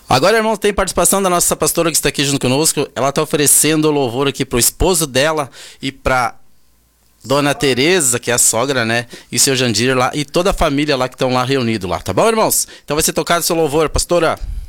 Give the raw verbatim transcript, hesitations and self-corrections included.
Agora, irmãos, tem participação da nossa pastora que está aqui junto conosco. Ela está oferecendo louvor aqui pro esposo dela e para Dona Tereza, que é a sogra, né? E seu Jandir lá, e toda a família lá que estão lá reunidos lá, tá bom, irmãos? Então vai ser tocado seu louvor, pastora.